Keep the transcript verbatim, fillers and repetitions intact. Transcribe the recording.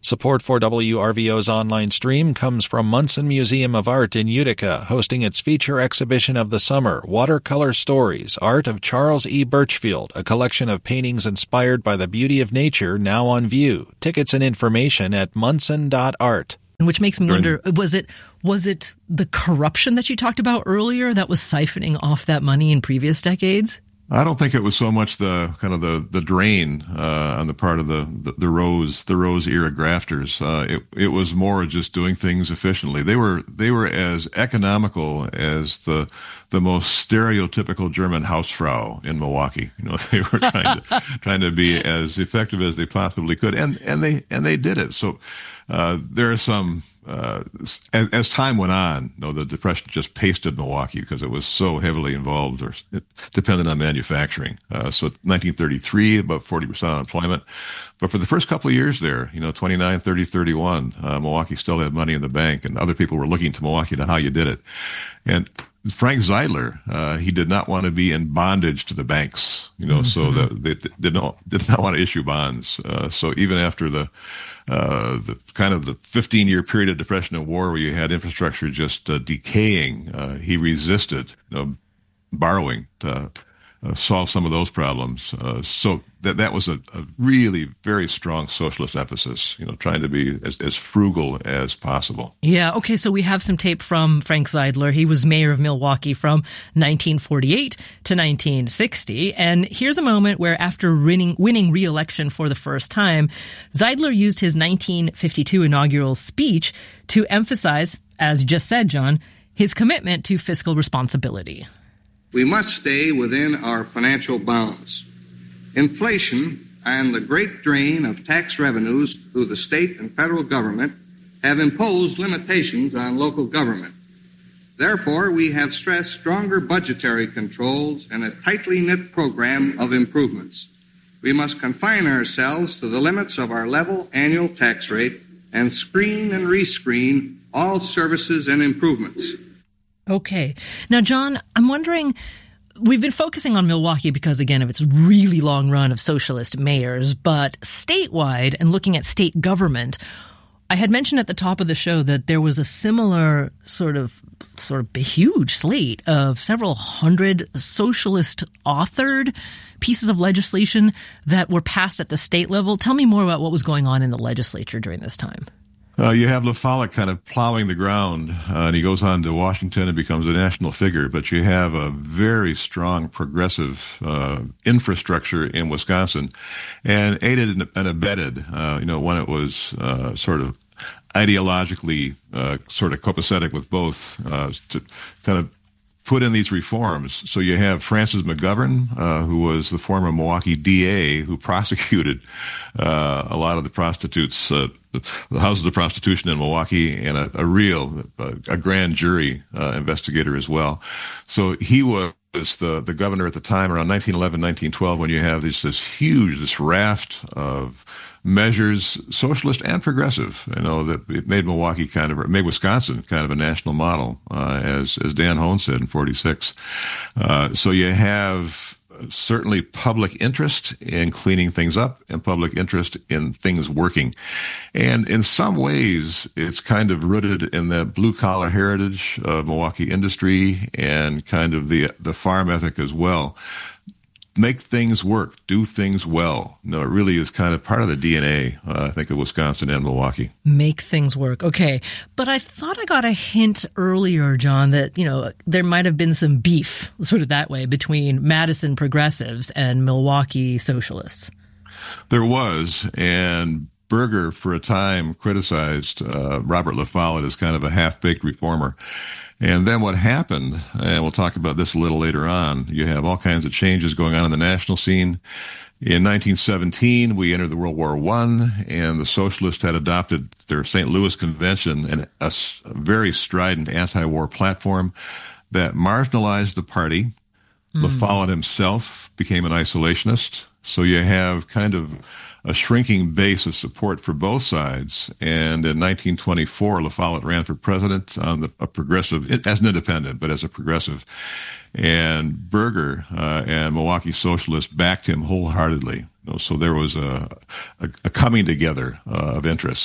Support for W R V O's online stream comes from Munson Museum of Art in Utica, hosting its feature exhibition of the summer, Watercolor Stories, Art of Charles E. Birchfield, a collection of paintings inspired by the beauty of nature now on view. Tickets and information at munson dot art. Which makes me wonder, was it was it the corruption that you talked about earlier that was siphoning off that money in previous decades? I don't think it was so much the kind of the the drain uh, on the part of the, the the Rose the Rose era grafters. Uh, it it was more just doing things efficiently. They were they were as economical as the the most stereotypical German Hausfrau in Milwaukee. You know, they were trying to trying to be as effective as they possibly could, and and they and they did it. So uh, there are some. Uh, as, as time went on, you know, the Depression just pasted Milwaukee because it was so heavily involved or it depended on manufacturing. Uh, so nineteen thirty-three, about forty percent unemployment. But for the first couple of years there, you know, twenty-nine, thirty, thirty-one, uh, Milwaukee still had money in the bank, and other people were looking to Milwaukee to how you did it. And Frank Zeidler, uh, he did not want to be in bondage to the banks, you know, mm-hmm. so that they did not, did not want to issue bonds. Uh, so even after the Uh, the kind of the fifteen-year period of Depression and War where you had infrastructure just uh, decaying, uh, he resisted you know, borrowing to uh, solve some of those problems. Uh, so that that was a, a really very strong socialist emphasis, you know, trying to be as, as frugal as possible. Yeah, okay, so we have some tape from Frank Zeidler. He was mayor of Milwaukee from nineteen forty-eight to nineteen sixty. And here's a moment where after winning, winning re-election for the first time, Zeidler used his nineteen fifty-two inaugural speech to emphasize, as you just said, John, his commitment to fiscal responsibility. We must stay within our financial bounds. Inflation and the great drain of tax revenues through the state and federal government have imposed limitations on local government. Therefore, we have stressed stronger budgetary controls and a tightly knit program of improvements. We must confine ourselves to the limits of our level annual tax rate and screen and rescreen all services and improvements. Okay. Now, John, I'm wondering, we've been focusing on Milwaukee because, again, of its really long run of socialist mayors, but statewide and looking at state government, I had mentioned at the top of the show that there was a similar sort of sort of huge slate of several hundred socialist authored pieces of legislation that were passed at the state level. Tell me more about what was going on in the legislature during this time. Uh, you have LaFollette kind of plowing the ground, uh, and he goes on to Washington and becomes a national figure. But you have a very strong progressive uh, infrastructure in Wisconsin, and aided and abetted, uh, you know, when it was uh, sort of ideologically uh, sort of copacetic with both, uh, to kind of put in these reforms. So you have Francis McGovern, uh, who was the former Milwaukee D A, who prosecuted uh, a lot of the prostitutes, uh, the houses of prostitution in Milwaukee, and a, a real, a, a grand jury uh, investigator as well. So he was the, the governor at the time around nineteen eleven, nineteen twelve, when you have this, this huge, this raft of measures, socialist and progressive, you know, that it made Milwaukee kind of, made Wisconsin kind of a national model, uh, as, as Dan Hoan said in forty-six. Uh, so you have certainly public interest in cleaning things up and public interest in things working. And in some ways, it's kind of rooted in that blue-collar heritage of Milwaukee industry and kind of the the farm ethic as well. Make things work, do things well. No, it really is kind of part of the D N A, uh, I think, of Wisconsin and Milwaukee. Make things work. Okay. But I thought I got a hint earlier, John, that, you know, there might have been some beef, sort of that way, between Madison progressives and Milwaukee socialists. There was, and Berger, for a time, criticized uh, Robert LaFollette as kind of a half-baked reformer. And then what happened, and we'll talk about this a little later on, you have all kinds of changes going on in the national scene. In nineteen seventeen, we entered the World War One, and the socialists had adopted their Saint Louis Convention and a, a very strident anti-war platform that marginalized the party. Mm. LaFollette himself became an isolationist. So you have kind of a shrinking base of support for both sides. And in nineteen twenty-four, LaFollette ran for president on the, a progressive, as an independent, but as a progressive. And Berger uh, and Milwaukee socialists backed him wholeheartedly. You know, so there was a, a, a coming together uh, of interests.